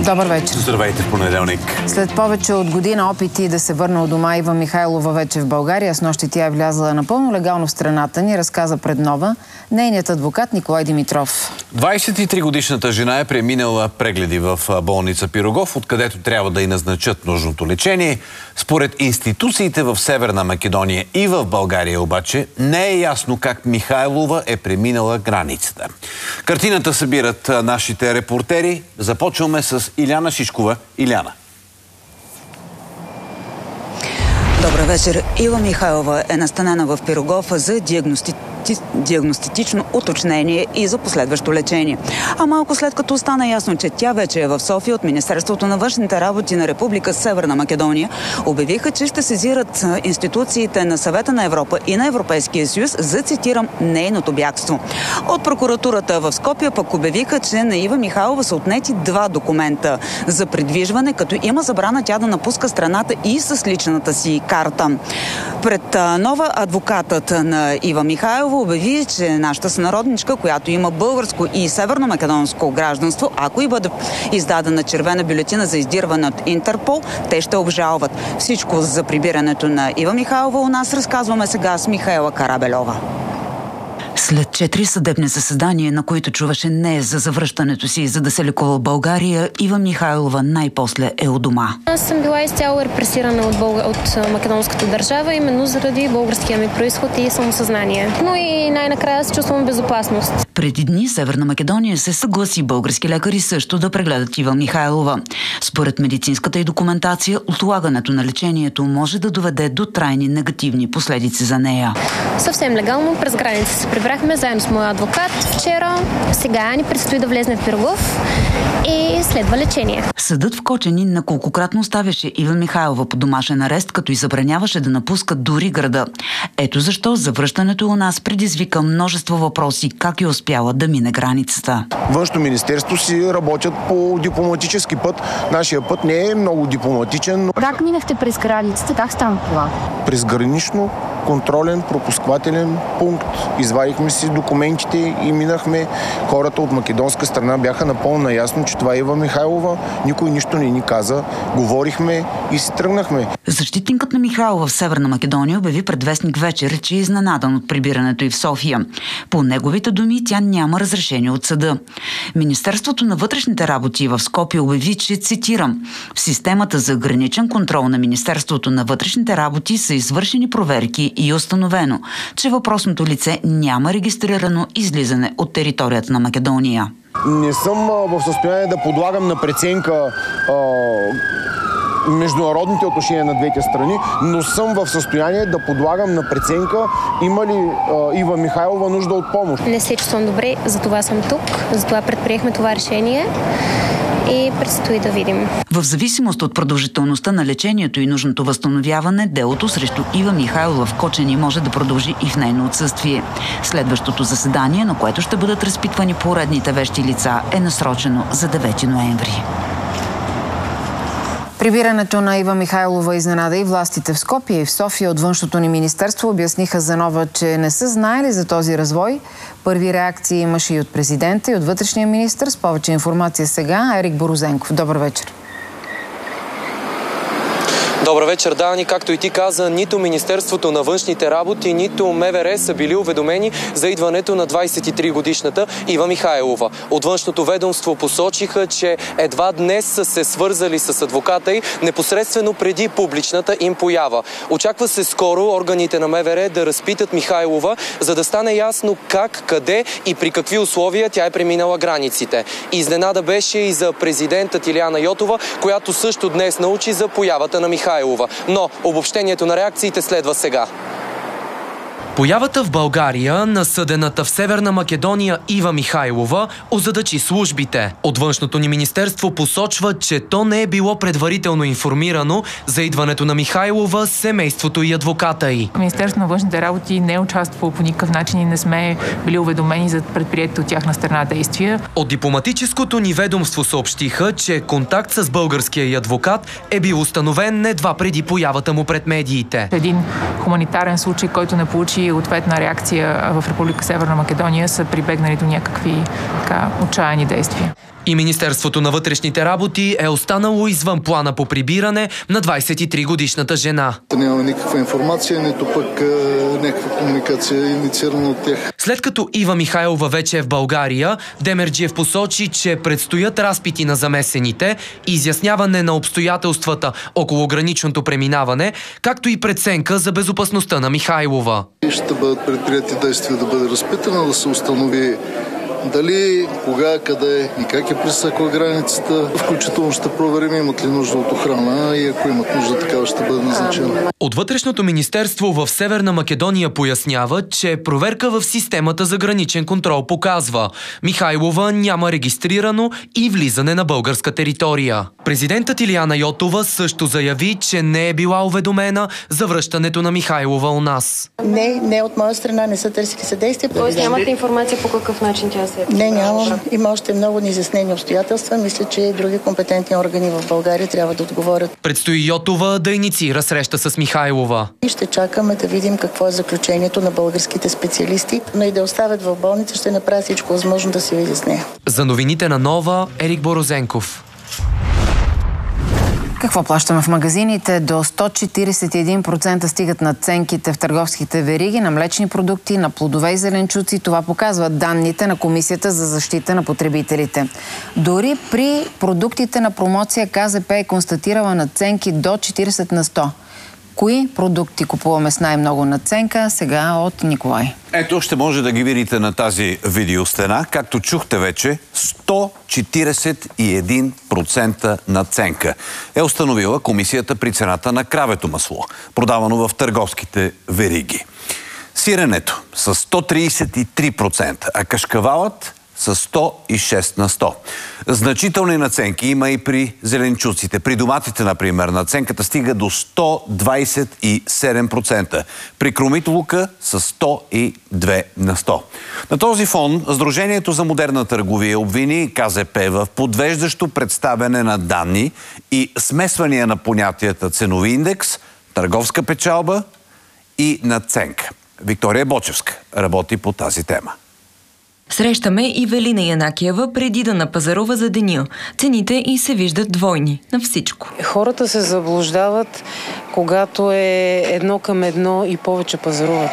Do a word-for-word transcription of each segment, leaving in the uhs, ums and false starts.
Добър вечер. Здравейте в понеделник. След повече от година опити да се върне от дома Ива Михайлова вече в България, с нощи тя е влязла напълно легално в страната ни, разказа пред Нова нейният адвокат Николай Димитров. двадесет и три годишната жена е преминала прегледи в болница Пирогов, откъдето трябва да й назначат нужното лечение. Според институциите в Северна Македония и в България обаче не е ясно как Михайлова е преминала границата. Картината събират нашите репортери. Започваме с Иляна Шишкова. Иляна. Добър вечер. Ива Михайлова е настанена в Пирогов за диагности... диагностично уточнение и за последващо лечение. А малко след като стана ясно, че тя вече е в София, от Министерството на външните работи на Република Северна Македония обявиха, че ще сезират институциите на Съвета на Европа и на Европейския съюз за, цитирам, нейното бягство. От прокуратурата в Скопие пък обявиха, че на Ива Михайлова са отнети два документа за придвижване, като има забрана тя да напуска страната и с личната си карта. Пред Нова адвокатът на Ива Михайлова обяви, че нашата сънародничка, която има българско и северно-македонско гражданство, ако и бъде издадена червена бюлетина за издирване от Интерпол, те ще обжалват. Всичко за прибирането на Ива Михайлова у нас разказваме сега с Михаела Карабельова. След четири съдебни заседания, на които чуваше не за завръщането си, за да се лекува в България, Ива Михайлова най-после е у дома. Аз съм била изцяло репресирана от, Бълг... от македонската държава, именно заради българския ми произход и самосъзнание. Но и най-накрая се чувствам безопасност. Преди дни Северна Македония се съгласи български лекари също да прегледат Ива Михайлова. Според медицинската и документация, отлагането на лечението може да доведе до трайни негативни последици за нея. Съвсем легално през граница се прибрахме заедно с моя адвокат вчера. Сега ни предстои да влезне в Пирогов и следва лечение. Съдът в Кочанин неколкократно оставяше Ива Михайлова под домашен арест, като й забраняваше да напуска дори града. Ето защо завръщането у нас предизвика множество въпроси, как е успяла да мине границата. Външно министерство си работят по дипломатически път. Нашия път не е много дипломатичен. Но... Как минахте през границата? Как стана това? През гранично контролен пропусквателен пункт. Извадихме си документите и минахме. Хората от македонска страна бяха напълно наясно, че това е Ива Михайлова. Никой нищо не ни каза. Говорихме и си тръгнахме. Защитникът на Михайлова в Северна Македония обяви пред вестник Вечер, че е изненадан от прибирането й в София. По неговите думи, тя няма разрешение от съда. Министерството на вътрешните работи в Скопие обяви, че, цитирам, в системата за граничен контрол на Министерството на вътрешните работи са извършени проверки и е установено, че въпросното лице няма регистрирано излизане от територията на Македония. Не съм в състояние да подлагам на преценка а, международните отношения на двете страни, но съм в състояние да подлагам на преценка има ли а, Ива Михайлова нужда от помощ. Не се чувствам добре, затова съм тук, затова предприехме това решение и предстои да видим. В зависимост от продължителността на лечението и нужното възстановяване, делото срещу Ива Михайлова в Кочани може да продължи и в нейно отсъствие. Следващото заседание, на което ще бъдат разпитвани поредните вещи лица, е насрочено за девети ноември. Прибирането на Ива Михайлова изненада и властите в Скопие и в София. От външното ни министерство обясниха за Нова, че не са знаели за този развой. Първи реакции имаше и от президента, и от вътрешния министър. С повече информация сега Ерик Борозенков. Добър вечер. Добър вечер, Дани. Както и ти каза, нито Министерството на външните работи, нито МВР са били уведомени за идването на двадесет и три годишната Ива Михайлова. От външното ведомство посочиха, че едва днес са се свързали с адвоката й непосредствено преди публичната им поява. Очаква се скоро органите на МВР да разпитат Михайлова, за да стане ясно как, къде и при какви условия тя е преминала границите. Изненада беше и за президентът Илияна Йотова, която също днес научи за появата на Михайлова. Но обобщението на реакциите следва сега. Появата в България на съдената в Северна Македония Ива Михайлова озадачи службите. От външното ни министерство посочва, че то не е било предварително информирано за идването на Михайлова, семейството и адвоката й. Министерството на външните работи не е участвало по никакъв начин и не сме били уведомени за предприетите от тяхна страна действия. От дипломатическото ни ведомство съобщиха, че контакт с българския й адвокат е бил установен едва преди появата му пред медиите. Един хуманитарен случай, който не получи ответна реакция в Република Северна Македония, са прибегнали до някакви така отчаяни действия. И Министерството на вътрешните работи е останало извън плана по прибиране на двадесет и три годишната жена. Няма никаква информация, нито пък някаква комуникация инициирана от тях. След като Ива Михайлова вече е в България, Демерджиев посочи, че предстоят разпити на замесените, изясняване на обстоятелствата около граничното преминаване, както и преценка за безопасността на Михайлова. Ще бъдат предприяти действия да бъде разпитана, да се установи дали, кога, къде и как е пресекла границата. Включително ще проверим имат ли нужда от охрана и ако имат нужда, такава ще бъде назначена. От Вътрешното министерство в Северна Македония пояснява, че проверка в системата за граничен контрол показва: Михайлова няма регистрирано и влизане на българска територия. Президентът Илияна Йотова също заяви, че не е била уведомена за връщането на Михайлова у нас. Не, не от моя страна, не са търсили съдействие. Тоест нямате информация по какъв начин тя се е? Не, нямам. Има още много неизяснени обстоятелства. Мисля, че други компетентни органи в България трябва да отговорят. Предстои Йотова да инициира среща с Михайлова. И ще чакаме да видим какво е заключението на българските специалисти, но и да оставят в болница, ще направя всичко възможно да се изясня. За новините на Нова, Ерик Борозенков. Какво плащаме в магазините? До сто четиридесет и един процента стигат надценките в търговските вериги на млечни продукти, на плодове и зеленчуци. Това показват данните на Комисията за защита на потребителите. Дори при продуктите на промоция КЗП е констатирала надценки до четиридесет на сто. Кои продукти купуваме с най-много надценка? Сега от Николай. Ето, ще може да ги видите на тази видеостена. Както чухте вече, сто четиридесет и един процента надценка е установила комисията при цената на кравето масло, продавано в търговските вериги. Сиренето с сто тридесет и три процента, а кашкавалът с сто и шест на сто. Значителни надценки има и при зеленчуците. При доматите, например, надценката стига до сто двадесет и седем процента. При кромит лука с сто и две на сто. На този фон Сдружението за модерна търговия обвини КЗП в подвеждащо представяне на данни и смесвания на понятията ценови индекс, търговска печалба и надценка. Виктория Бочевска работи по тази тема. Срещаме и Велина Янакиева преди да напазарува за деня. Цените и се виждат двойни на всичко. Хората се заблуждават, когато е едно към едно и повече пазаруват,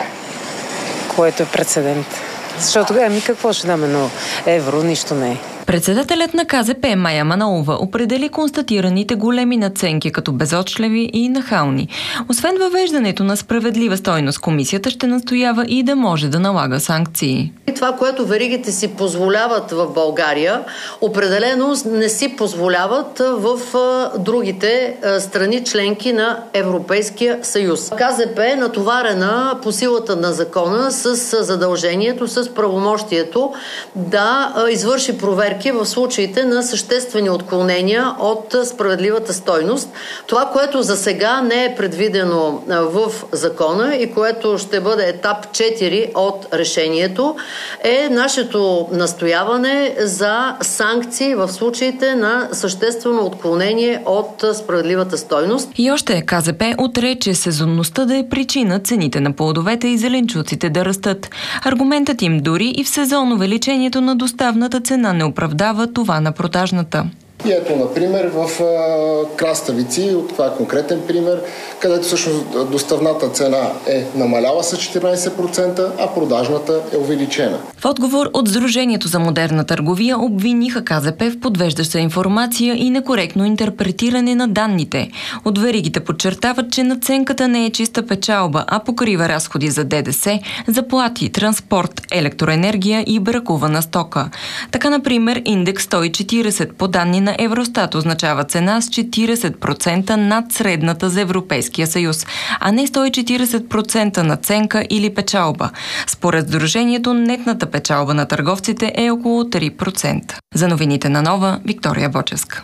което е прецедент. Защото, ами какво ще даме едно евро, нищо не е. Председателят на КЗП Майя Манаова определи констатираните големи надценки като безочливи и нахални. Освен въвеждането на справедлива стойност, комисията ще настоява и да може да налага санкции. Това, което веригите си позволяват в България, определено не си позволяват в другите страни членки на Европейския съюз. КЗП е натоварена по силата на закона с задължението, с правомощието да извърши проверки в случаите на съществени отклонения от справедливата стойност. Това, което за сега не е предвидено в закона и което ще бъде етап четири от решението, е нашето настояване за санкции в случаите на съществено отклонение от справедливата стойност. И още КЗП отрече сезонността да е причина цените на плодовете и зеленчуците да растат. Аргументът им дори и в сезон увеличението на доставната цена не оправдава това на продажната. И ето, например, в а, краставици, това е конкретен пример, където всъщност доставната цена е намаляла с четиринадесет процента, а продажната е увеличена. В отговор от Сдружението за модерна търговия обвиниха КЗП в подвеждаща информация и некоректно интерпретиране на данните. От веригите подчертават, че надценката не е чиста печалба, а покрива разходи за ДДС, заплати, транспорт, електроенергия и бракувана стока. Така, например, индекс сто и четиридесет по данни на Евростат означава цена с четиридесет процента над средната за Европейския съюз, а не сто и четиридесет процента надценка или печалба. Според Сдружението, нетната печалба на търговците е около три процента. За новините на Нова, Виктория Бочевска.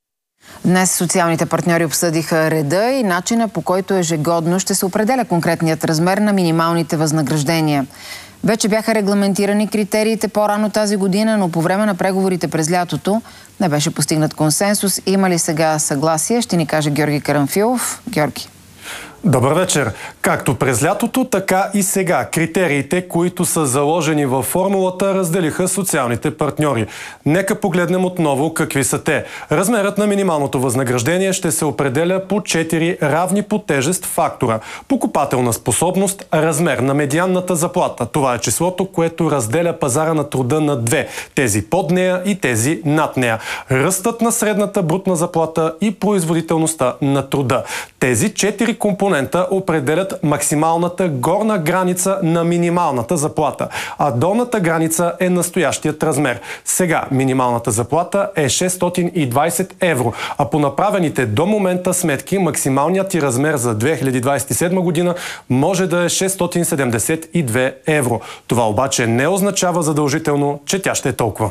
Днес социалните партньори обсъдиха реда и начина, по който ежегодно ще се определя конкретният размер на минималните възнаграждения. Вече бяха регламентирани критериите по-рано тази година, но по време на преговорите през лятото не беше постигнат консенсус. Има ли сега съгласие? Ще ни каже Георги Карамфилов. Георги. Добър вечер! Както през лятото, така и сега. Критериите, които са заложени във формулата, разделиха социалните партньори. Нека погледнем отново какви са те. Размерът на минималното възнаграждение ще се определя по четири равни по тежест фактора. Покупателна способност, размер на медианната заплата. Това е числото, което разделя пазара на труда на две. Тези под нея и тези над нея. Ръстът на средната брутна заплата и производителността на труда. Тези четири компонента определят максималната горна граница на минималната заплата, а долната граница е настоящият размер. Сега минималната заплата е шестстотин и двадесет евро, а по направените до момента сметки максималният ти размер за две хиляди двадесет и седма година може да е шестстотин седемдесет и две евро. Това обаче не означава задължително, че тя ще е толкова.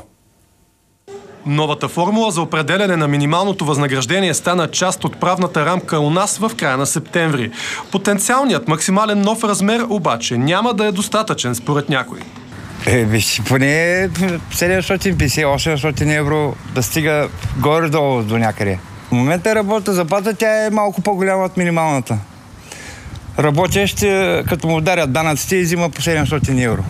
Новата формула за определяне на минималното възнаграждение стана част от правната рамка у нас в края на септември. Потенциалният максимален нов размер обаче няма да е достатъчен според някой. Е, виж, поне седемстотин и петдесет до осемстотин евро да стига горе-долу до някъде. В момента работната заплата, тя е малко по-голяма от минималната. Работещ, като му ударят данъците, и взима по седемстотин евро.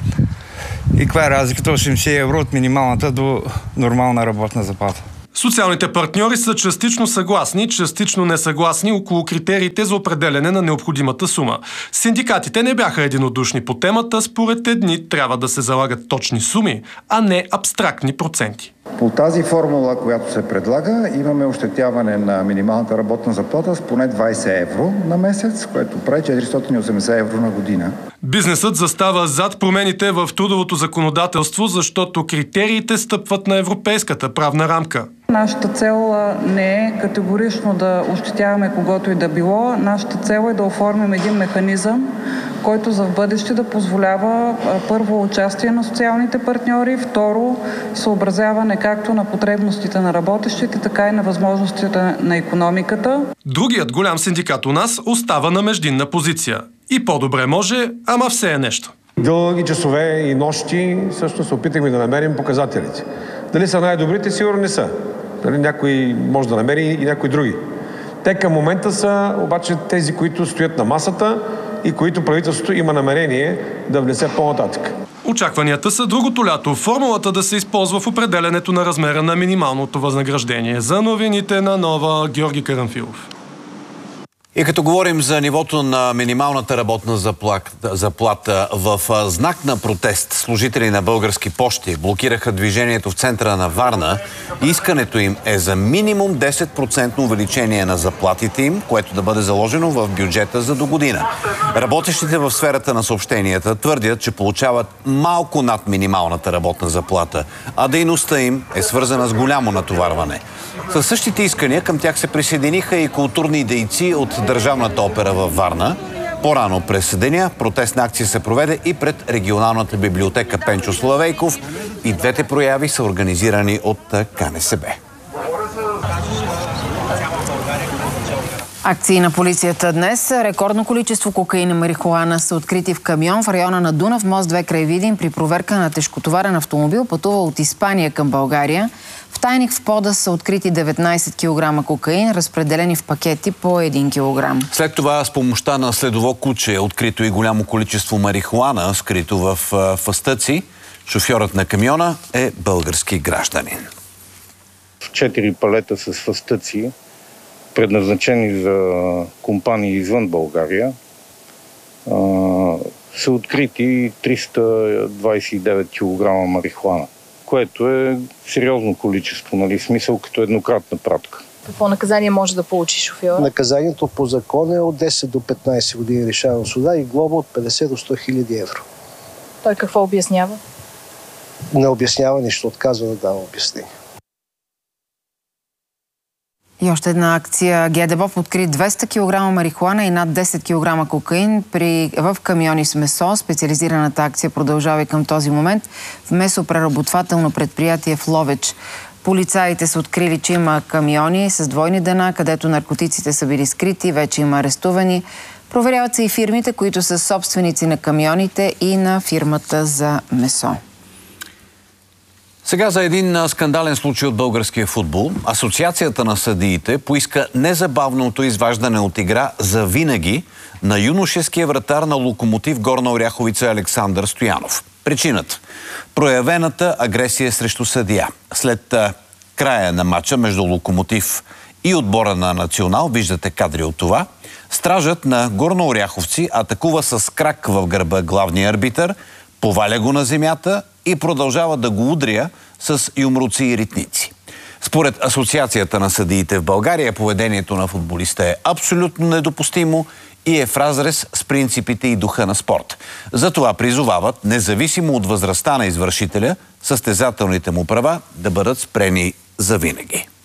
И каква е разликата осемдесет евро от минималната до нормална работна заплата? Социалните партньори са частично съгласни, частично несъгласни около критериите за определене на необходимата сума. Синдикатите не бяха единодушни по темата. Според едни трябва да се залагат точни суми, а не абстрактни проценти. По тази формула, която се предлага, имаме ощетяване на минималната работна заплата с поне двадесет евро на месец, което прави четиристотин и осемдесет евро на година. Бизнесът застава зад промените в трудовото законодателство, защото критериите стъпват на европейската правна рамка. Нашата цел не е категорично да ощетяваме когото и да било. Нашата цел е да оформим един механизъм, който за в бъдеще да позволява първо участие на социалните партньори, второ съобразяване както на потребностите на работещите, така и на възможностите на икономиката. Другият голям синдикат у нас остава на междинна позиция. И по-добре може, ама все е нещо. Дълги часове и нощи също се опитахме да намерим показателите. Дали са най-добрите? Сигурно не са. Дали някой може да намери и някои други. Те към момента са обаче тези, които стоят на масата и които правителството има намерение да внесе по-нататък. Очакванията са другото лято формулата да се използва в определенето на размера на минималното възнаграждение. За новините на Нова, Георги Карамфилов. И като говорим за нивото на минималната работна заплата, в знак на протест служители на Български пощи блокираха движението в центъра на Варна. Искането им е за минимум десет процента увеличение на заплатите им, което да бъде заложено в бюджета за до година. Работещите в сферата на съобщенията твърдят, че получават малко над минималната работна заплата, а дейността им е свързана с голямо натоварване. Със същите искания към тях се присъединиха и културни дейци от Държавната опера във Варна. По-рано през деня протестна акция се проведе и пред регионалната библиотека Пенчо Славейков. И двете прояви са организирани от КНСБ. Акции на полицията днес. Рекордно количество кокаин и марихуана са открити в камион в района на Дунав мост две край Видин при проверка на тежкотоварен автомобил, пътувал от Испания към България. В тайник в пода са открити деветнадесет килограма кокаин, разпределени в пакети по един килограм. След това с помощта на следово куче е открито и голямо количество марихуана, скрито в фъстъци. Шофьорът на камиона е български гражданин. Четири палета с фъстъци, предназначени за компании извън България, са открити триста двадесет и девет килограма марихуана, което е сериозно количество, нали, смисъл като еднократна пратка. Какво наказание може да получи шофьора? Наказанието по закон е от десет до петнадесет години лишаване от свобода и глоба от петдесет до сто хиляди евро. Той какво обяснява? Не обяснява нищо, отказва да дава обяснение. И още една акция. ГДБОП откри двеста килограма марихуана и над десет килограма кокаин при, в камиони с месо. Специализираната акция продължава и към този момент в месопреработвателно предприятие в Ловеч. Полицаите са открили, че има камиони с двойни дъна, където наркотиците са били скрити, вече има арестувани. Проверяват се и фирмите, които са собственици на камионите и на фирмата за месо. Сега за един скандален случай от българския футбол. Асоциацията на съдиите поиска незабавното изваждане от игра за винаги на юношеския вратар на Локомотив Горна Оряховица Александър Стоянов. Причината – проявената агресия срещу съдия. След края на матча между Локомотив и отбора на Национал, виждате кадри от това, стражът на Горно Оряховци атакува с крак в гърба главния арбитър, поваля го на земята и продължава да го удря с юмруци и ритници. Според Асоциацията на съдиите в България, поведението на футболиста е абсолютно недопустимо и е в разрез с принципите и духа на спорт. Затова призовават, независимо от възрастта на извършителя, състезателните му права да бъдат спрени завинаги.